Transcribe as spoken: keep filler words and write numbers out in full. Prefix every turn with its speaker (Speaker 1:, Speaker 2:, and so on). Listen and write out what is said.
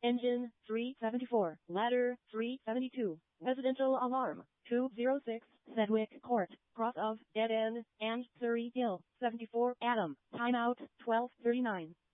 Speaker 1: Engine, three seventy-four. Ladder, three seventy-two. Residential alarm, two oh six. Sedgwick Court, cross of, dead end, and Surrey Hill, seventy-four. Adam, timeout, twelve thirty-nine.